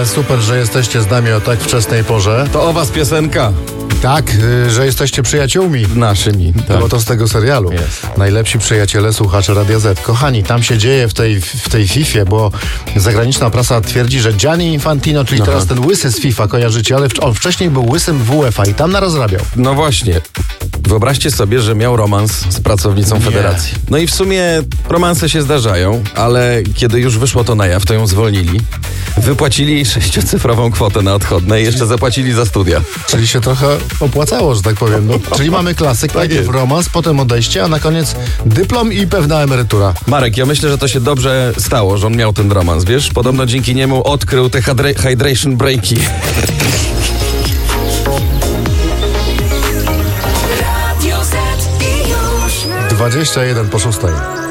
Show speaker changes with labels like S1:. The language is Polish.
S1: ale super, że jesteście z nami o tak wczesnej porze.
S2: To o was piosenka.
S1: Tak, że jesteście przyjaciółmi.
S2: Naszymi.
S1: Tak. Bo to z tego serialu.
S2: Jest.
S1: Najlepsi przyjaciele słuchacze Radia Z. Kochani, tam się dzieje w tej Fifie, bo zagraniczna prasa twierdzi, że Gianni Infantino, czyli teraz ten łysy z FIFA, kojarzycie, ale on wcześniej był łysym w UEFA i tam narozrabiał.
S2: No właśnie. Wyobraźcie sobie, że miał romans z pracownicą federacji. No i w sumie romanse się zdarzają, ale kiedy już wyszło to na jaw, to ją zwolnili. Wypłacili jej 6-cyfrową kwotę na odchodne i jeszcze zapłacili za studia.
S1: Czyli się trochę opłacało, że tak powiem. No, czyli mamy klasyk, najpierw romans, potem odejście, a na koniec dyplom i pewna emerytura.
S2: Marek, ja myślę, że to się dobrze stało, że on miał ten romans, wiesz? Podobno dzięki niemu odkrył te hydration breaki.
S1: 21 po 6.